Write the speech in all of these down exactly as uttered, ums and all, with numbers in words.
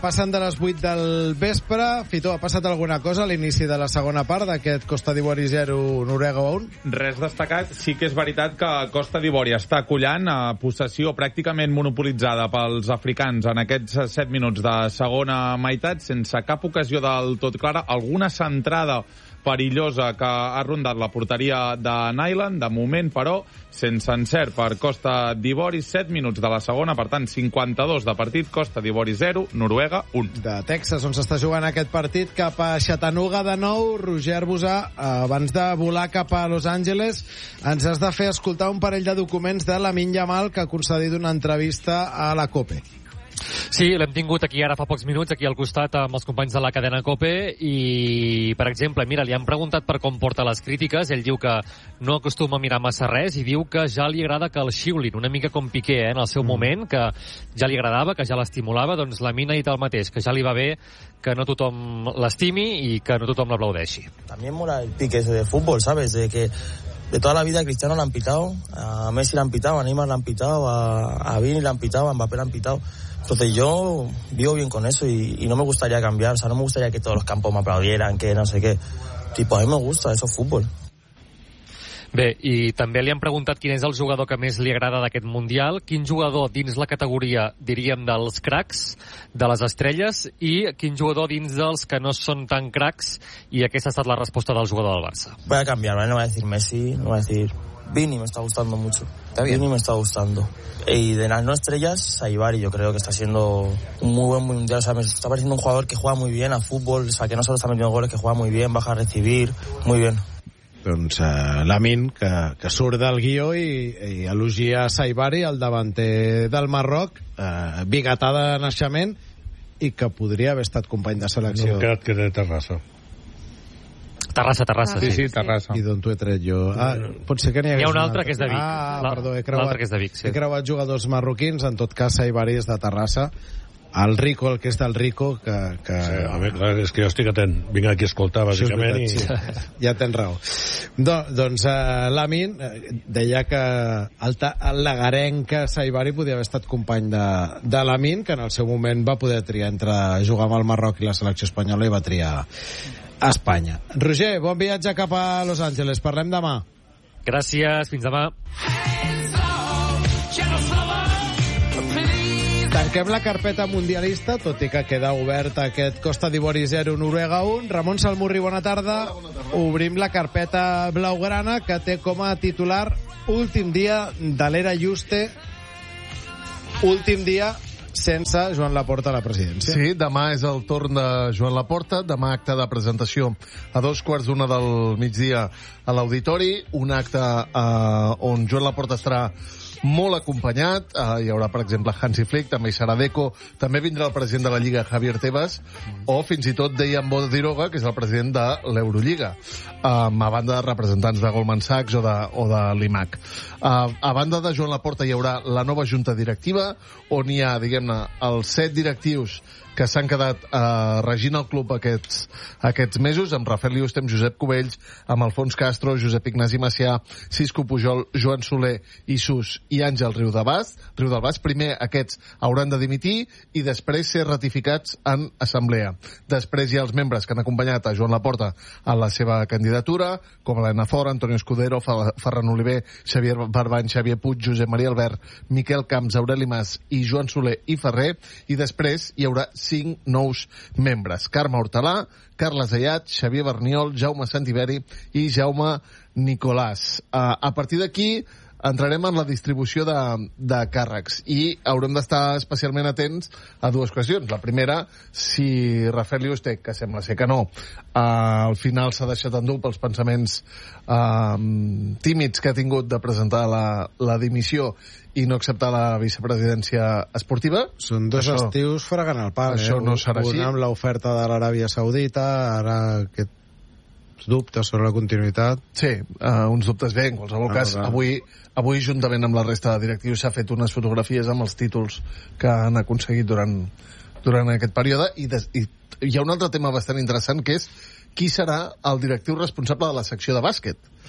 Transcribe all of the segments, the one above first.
Passen de les vuit del vespre. Fito, ha passat alguna cosa a l'inici de la segona part d'aquest Costa d'Ivori zero, Noruega un? Res destacat. Sí que és veritat que Costa d'Ivori està collant a possessió pràcticament monopolitzada pels africans en aquests set minuts de segona meitat, sense cap ocasió del tot clara. Alguna centrada perillosa que ha rondat la porteria de Nyland, de moment, però, sense encert per Costa d'Ivori. set minuts de la segona, per tant, cinquanta-dos de partit, Costa d'Ivori zero, Noruega un. De Texas, on s'està jugant aquest partit, cap a Chattanooga de nou. Roger Busà, abans de volar cap a Los Angeles, ens has de fer escoltar un parell de documents de Lamine Yamal, que ha concedit una entrevista a la COPE. Sí, l'hem tingut aquí ara fa pocs minuts, aquí al costat amb els companys de la cadena COPE, i, per exemple, mira, li han preguntat per com porta les crítiques. Ell diu que no acostuma a mirar massa res i diu que ja li agrada que el xiulin, una mica com Piqué, eh, en el seu mm. moment, que ja li agradava, que ja l'estimulava. Doncs la Mina ha dit el mateix, que ja li va bé que no tothom l'estimi i que no tothom l'aplaudeixi. También mola el pique ese de fútbol, ¿sabes? De que de toda la vida a Cristiano le han pitado, a Messi le han pitado, a Neymar le han pitado, a, a Vini le han pitado, a Mbappé le han pitado. Entonces yo vivo bien con eso y, y no me gustaría cambiar. O sea, no me gustaría que todos los campos me aplaudieran, que no sé qué. Tipo, a mí me gusta, eso es fútbol. Bé, i també li han preguntat quin és el jugador que més li agrada d'aquest Mundial, quin jugador dins la categoria, diríem, dels cracs, de les estrelles, i quin jugador dins dels que no són tan cracs, i aquesta ha estat la resposta del jugador del Barça. Voy a cambiar, ¿vale? No voy a decir Messi, no voy a decir Vini, me está gustando mucho. Está bien. Vini me está gustando. Y de las no estrellas, Saibari, yo creo que está siendo un muy buen mundial. O sea, me está pareciendo un jugador que juega muy bien a fútbol, o sea, que no solo está metiendo goles, que juega muy bien, baja a recibir, muy bien. Doncs uh, Lamine, que, que surt del guió i, i elogia Saibari, el davanter del Marroc, uh, biguetà de naixement, i que podria haver estat company de selecció. No hem quedat que de Terrassa. Terrassa, Terrassa. Sí, sí, Terrassa. I d'on t'ho he tret jo? Ah, pot ser que n'hi hagués Hi ha un altre que és de Vic. Ah, la, perdó, he creuat, que és de Vic, sí. he creuat jugadors marroquins, en tot cas Saibari és de Terrassa. El Rico, el que és del Rico, que... que... Sí, a veure, clar, és que jo estic atent. Vinc aquí a escoltar, bàsicament. Veritat, i... sí. Ja tens raó. Do, doncs uh, Lamine deia que el, el lagarenc Saibari podia haver estat company de, de Lamine, que en el seu moment va poder triar entre jugar amb el Marroc i la selecció espanyola i va triar a Espanya. Roger, bon viatge cap a Los Angeles. Parlem demà. Gràcies, fins demà. Tanquem la carpeta mundialista, tot i que queda obert aquest Costa d'Ivori zero, Noruega un. Ramon Salmurri, bona tarda. Hola, bona tarda. Obrim la carpeta blaugrana, que té com a titular últim dia de l'era Juste, últim dia sense Joan Laporta a la presidència. Sí, demà és el torn de Joan Laporta, demà acte de presentació a dos quarts d'una del migdia a l'auditori, un acte eh, on Joan Laporta estarà molt acompanyat, uh, hi haurà per exemple Hansi Flick, també hi serà Deco, també vindrà el president de la Lliga Javier Tebas, mm. o fins i tot Dejan Bodiroga, que és el president de l'Eurolliga, um, a banda de representants de Goldman Sachs o de, o de l'I M A C. Uh, a banda de Joan Laporta hi haurà la nova junta directiva, on hi ha, diguem-ne, els set directius que s'han quedat eh, regint el club aquests, aquests mesos, amb Rafael Liustem, Josep Cubells, amb Alfons Castro, Josep Ignasi Macià, Cisco Pujol, Joan Soler, Isús i Àngel Riudabàs. Riudabàs, primer aquests hauran de dimitir i després ser ratificats en assemblea. Després hi ha els membres que han acompanyat a Joan Laporta a la seva candidatura, com Helena Fora, Antonio Escudero, Ferran Oliver, Xavier Barbany, Xavier Puig, Josep Maria Albert, Miquel Camps, Aureli Mas i Joan Soler i Ferrer, i després hi haurà cinc nous membres. Carme Hortalà, Carles Ayat, Xavier Berniol, Jaume Santiberi i Jaume Nicolàs. Uh, a partir d'aquí entrarem en la distribució de, de càrrecs i haurem d'estar especialment atents a dues qüestions. La primera, si Rafael Liustek, que sembla ser que no, uh, al final s'ha deixat endur pels pensaments uh, tímids que ha tingut de presentar la, la dimissió i no acceptar la vicepresidència esportiva. Són dos això, estius fregant el pal. Això eh? no serà així. Un amb l'oferta de l'Aràbia Saudita, ara aquest dubtes sobre la continuïtat. Sí, uh, uns dubtes bé, en qualsevol ah, cas. Clar. Avui, avui, juntament amb la resta de directius, s'ha fet unes fotografies amb els títols que han aconseguit durant, durant aquest període. I, des, I hi ha un altre tema bastant interessant, que és qui serà el directiu responsable de la secció de bàsquet.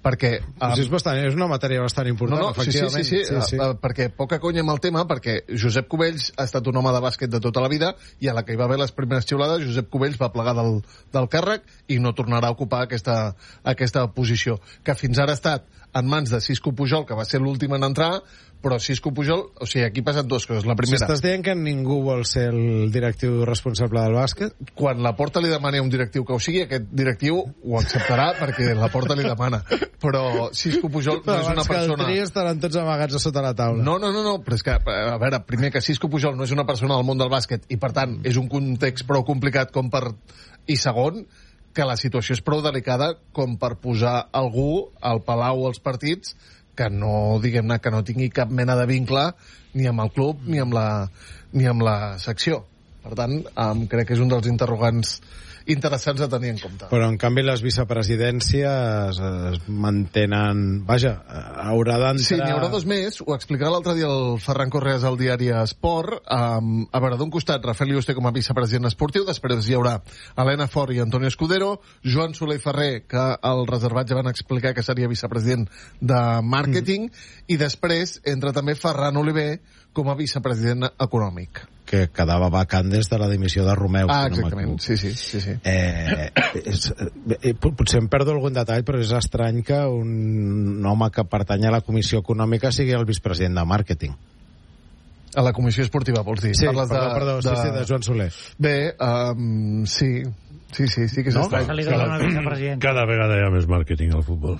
perquè... Um, és, bastant, és una matèria bastant important, no, no, efectivament. Sí, sí, sí, sí, sí. Uh, uh, perquè poca conya amb el tema, perquè Josep Cubells ha estat un home de bàsquet de tota la vida i a la que hi va haver les primeres xiulades, Josep Cubells va plegar del, del càrrec i no tornarà a ocupar aquesta, aquesta posició, que fins ara ha estat en mans de Xisco Pujol, que va ser l'últim en entrar, però Xisco Pujol, o sigui, aquí passen dues coses. La primera... Si estàs dient que ningú vol ser el directiu responsable del bàsquet? Quan la Porta li demani a un directiu que ho sigui, aquest directiu ho acceptarà perquè la Porta li demana. Però Xisco Pujol no és una persona... Abans que el tri estaran tots amagats a sota la taula. No, no, no, no, però és que, a veure, primer que Xisco Pujol no és una persona del món del bàsquet i, per tant, és un context prou complicat com per... I segon, que la situació és prou delicada com per posar algú al Palau o als partits que no, diguem-ne, que no tingui cap mena de vincle ni amb el club ni amb la, ni amb la secció. Per tant, um, crec que és un dels interrogants interessants a tenir en compte. Però, en canvi, les vicepresidències es mantenen... Vaja, haurà d'entrar... Sí, n'hi haurà dos més. Ho explicarà l'altre dia el Ferran Correas al diari Esport. Um, a veure, d'un costat, Rafael Yuste com a vicepresident esportiu, després hi haurà Helena Fort i Antonio Escudero, Joan Soler i Ferrer, que al reservatge van explicar que seria vicepresident de màrqueting, mm. i després entra també Ferran Oliver com a vicepresident econòmic. Que quedava vacant des de la dimissió de Romeu. Ah, exactament, no sí, sí, sí, sí. Eh, és, eh, potser em perdo algun detall, però és estrany que un home que pertany a la Comissió Econòmica sigui el vicepresident de màrqueting. A la Comissió Esportiva, vols dir? Sí, Parles perdó, de, perdó, de... sí, sí, de Joan Soler. Bé, um, sí, sí, sí, sí que és no? estrany. Cada, cada vegada hi ha més màrqueting al futbol.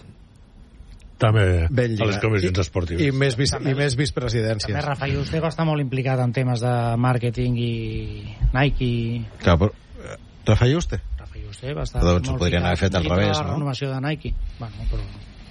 També ben a les comissions esportives. I, i més, vis, i més vicepresidències. També Rafa Yuste va estar molt implicat en temes de màrqueting i Nike. Clar, però... Rafa Yuste? Rafa Yuste va estar doncs molt podrien haver fet al revés, la no? renovació de Nike. Bueno, però...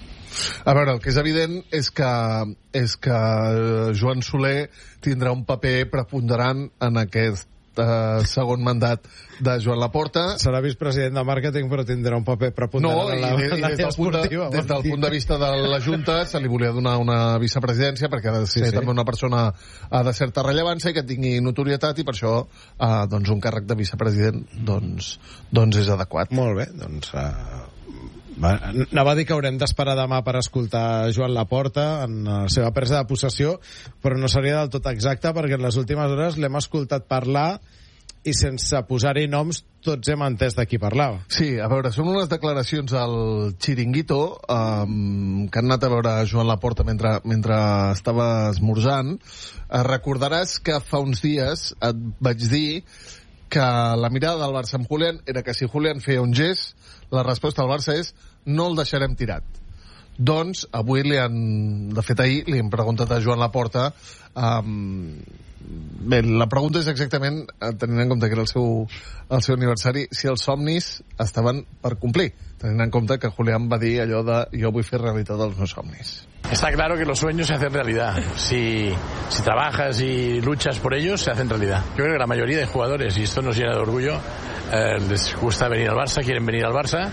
A veure, el que és evident és que, és que Joan Soler tindrà un paper preponderant en aquest Uh, segon mandat de Joan Laporta. Serà vicepresident de màrqueting, però tindrà un paper preponderant no, en la, i, i, la des, del punt de, des del punt de vista de la Junta se li volia donar una vicepresidència perquè ha de ser sí, sí. també una persona de certa rellevància i que tingui notorietat, i per això uh, doncs un càrrec de vicepresident doncs, doncs és adequat. Molt bé, doncs uh... Va, anava a dir que haurem d'esperar demà per escoltar Joan Laporta en la seva presa de possessió, però no seria del tot exacte perquè en les últimes hores l'hem escoltat parlar i sense posar-hi noms tots hem entès de qui parlava. Sí, a veure, són unes declaracions al Chiringuito um, que han anat a veure Joan Laporta mentre, mentre estava esmorzant. Uh, recordaràs que fa uns dies et vaig dir que la mirada del Barça amb Julián era que si Julián feia un gest, la resposta del Barça és no el deixarem tirat. Doncs avui li han, de fet ahir li hem preguntat a Joan Laporta, um, bé, la pregunta és exactament, tenint en compte que era el seu, el seu aniversari, si els somnis estaven per complir, tenint en compte que Julián va dir allò de jo vull fer realitat els meus somnis. Está claro que los sueños se hacen realidad. Si, si trabajas y luchas por ellos, se hacen realidad. Yo creo que la mayoría de jugadores, y esto nos llena de orgullo, eh, les gusta venir al Barça, quieren venir al Barça,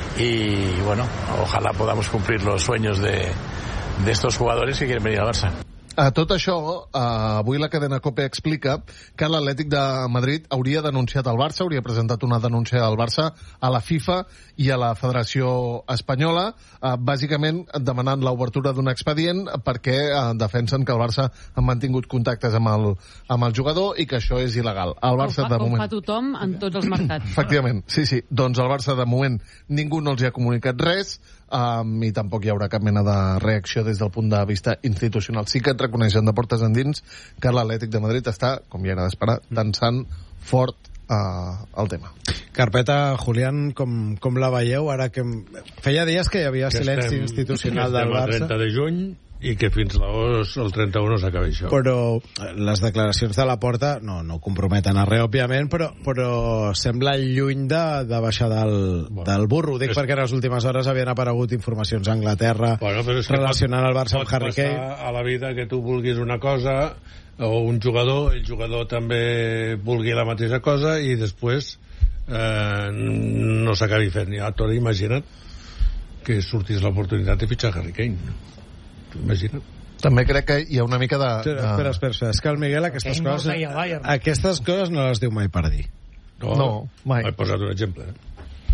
y bueno, ojalá podamos cumplir los sueños de, de estos jugadores que quieren venir al Barça. A tot això, eh, avui la cadena COPE explica que l'Atlètic de Madrid hauria denunciat el Barça, hauria presentat una denúncia al Barça, a la FIFA i a la Federació Espanyola, eh, bàsicament demanant l'obertura d'un expedient perquè eh, defensen que el Barça ha mantingut contactes amb el, amb el jugador i que això és il·legal. El Barça, com fa, de moment... com fa tothom en tots els mercats. Efectivament, sí, sí. Doncs el Barça, de moment, ningú no els hi ha comunicat res, um, i tampoc hi haurà cap mena de reacció des del punt de vista institucional. Sí que et reconeixen de portes endins que l'Atlètic de Madrid està, com ja era d'esperar, tensant fort uh, el tema. Carpeta, Julián, com, com la veieu ara que feia dies que hi havia que silenci estem, institucional que del Barça? el trenta de juny i que fins l'os, el trenta-u no s'acaba això. Però les declaracions de Laporta no, no comprometen a res, òbviament, però, però sembla lluny de, de baixar del, bueno, del burro. Ho dic és... perquè en les últimes hores havien aparegut informacions a Anglaterra bueno, relacionant el Barça amb Harry Kane. Pot passar a la vida que tu vulguis una cosa o un jugador, el jugador també vulgui la mateixa cosa i després eh, no s'acabi fent. Ja t'ho imagina't que sortís l'oportunitat de fitxar Harry Kane. Imagina't. També crec que hi ha una mica de... de... Espera, espera, espera. És que el Miguel aquestes Kane coses... No aquestes coses no les diu mai per dir. No, no mai. He posat un exemple.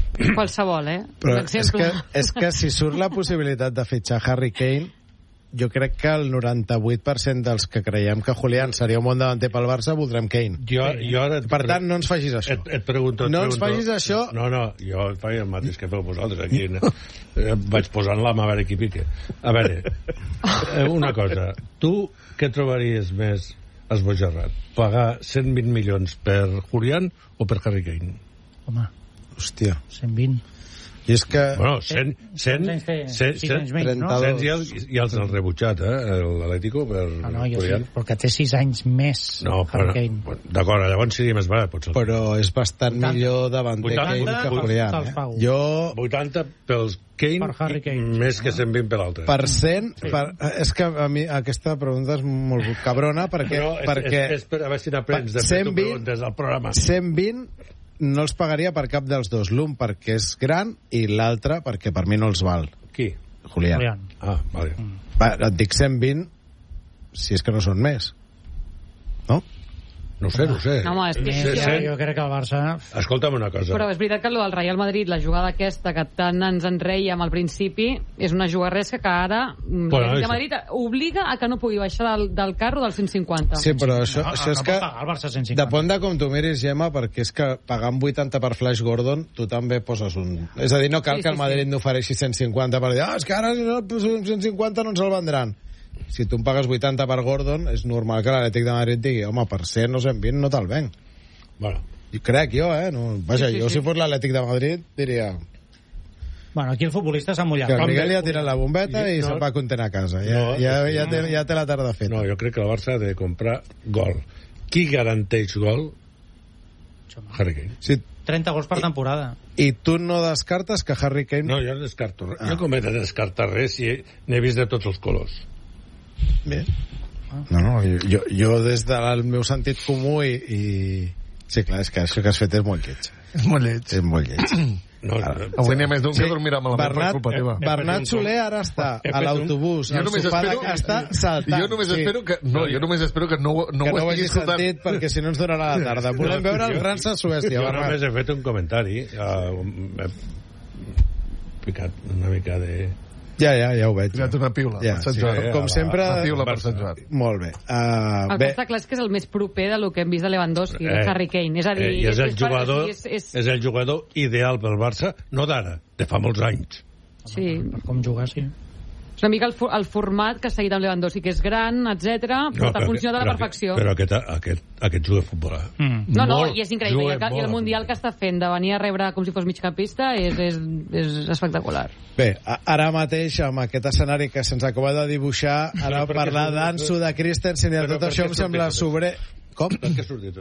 Qualsevol, eh? Però és que, és que si surt la possibilitat de fitxar Harry Kane, jo crec que el noranta-vuit per cent dels que creiem que Julián seria un bon davanter pel Barça voldrem Kane. Jo, jo ara per tant, no ens facis això. Et, et pregunto, et no pregunto, ens facis això. No, no, jo faig el mateix que feu vosaltres aquí. eh, vaig posant la mà a veure qui pique. A veure, eh, una cosa. Tu què trobaries més esbojarrat? Pagar cent vint milions per Julián o per Harry Kane? Home, hòstia, cent vint. I és que... Bueno, cent, cent, cent, cent, cent i els, i els han rebutjat, eh, l'Atlético per no, no, jo Julián. sí, perquè té sis anys més. No, però, d'acord, llavors seria més barat, potser. Però és bastant vuitanta millor davanter Kane que Julián. Eh? Jo... vuitanta pels Kane, per Kane, més que cent vint per l'altre. Per cent, sí. per, és que a mi aquesta pregunta és molt cabrona, perquè... No, és, perquè és, és per a veure si n'aprens de fer tu preguntes al programa. cent vint no els pagaria per cap dels dos. L'un perquè és gran i l'altre perquè per mi no els val. Qui? Julián. Julián. Ah, vale. Mm. Va, et dic cent vint si és que no són més. No? No ho sé, no ho sé. No, home, és que... Sí, sí, jo crec que el Barça... Escolta'm una cosa. Però és veritat que el del Real Madrid, la jugada aquesta que tant ens en rèiem al principi, és una jugarresca que ara bueno, el Madrid obliga a que no pugui baixar del, del carro del cent cinquanta. Sí, però això, no, això és no que... el Barça cent cinquanta. Depèn de com tu miris, Gemma, perquè és que pagant vuitanta per Flash Gordon, tu també poses un... És a dir, no cal sí, que el Madrid sí, sí. n'ofereixi cent cinquanta per dir, ah, és que ara si no cent cinquanta no ens el vendran. Si tu em pagues vuitanta per Gordon, és normal que l'Atlètic de Madrid digui, home, per cent o cent vint no te'l venc. Bueno. I crec jo, eh? No, vaja, sí, sí, jo sí. si fos l'Atlètic de Madrid diria... Bueno, aquí el futbolista s'ha mullat. Que el Miguel ja tira la bombeta i, i no, se'n va content a casa. Ja, no, ja, ja, té, ja té la tarda feta. No, jo crec que el Barça ha de comprar gol. Qui garanteix gol? Harry Kane. Sí. trenta gols per temporada. I tu no descartes que Harry Kane... No, jo no descarto res. Ah. Jo com he de descartar res si n'he vist de tots els colors. Bé. No, no, jo, jo des del meu sentit comú i, i... Sí, clar, és que això que has fet és molt lleig. És molt lleig. És molt lleig. No, no, avui n'hi ha més d'un sí. que dormirà malament per culpa teva. Bernat Soler ara està a l'autobús, al sofà de que està saltant. Jo només espero que no, jo només espero que no, no, que ho no ho hagi sentit, perquè si no ens donarà la tarda. Volem veure el França-Suècia. Jo només he fet un comentari. He picat una mica de... Ja, ja, ja ho veig. Ja una piula ja, per Sant sí, Joan. Ja, com sempre... Una piula per Sant Joan. Molt bé. Uh, el bé. que està clar és que és el més proper de lo que hem vist de Lewandowski, de Harry Kane. És a dir... Eh, i és, el és, jugador, és, és... és el jugador ideal pel Barça, no d'ara, de fa molts anys. Sí. Per com jugar, sí. És una mica el, el format que ha seguit amb Lewandowski, que és gran, etcètera, però no, funciona de la perfecció. Però aquest, aquest, aquest juga a futbol. Mm. No, no, i és increïble. I el, i el Mundial que està fent de venir a rebre com si fos migcampista és, és, és espectacular. Bé, ara mateix, amb aquest escenari que se'ns acaba de dibuixar, ara parlar d'Ansu, de Christensen i de tot això em sembla sobre... Com? Per què ha sortit?